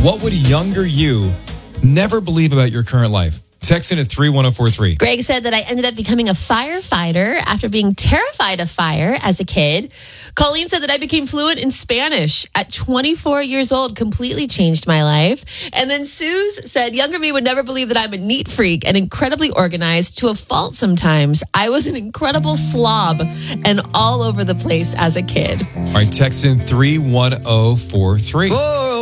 What would younger you never believe about your current life? Text in at 31043. Greg said that I ended up becoming a firefighter after being terrified of fire as a kid. Colleen said that I became fluent in Spanish at 24 years old, completely changed my life. And then Suze said younger me would never believe that I'm a neat freak and incredibly organized to a fault sometimes. I was an incredible slob and all over the place as a kid. All right, text in 31043.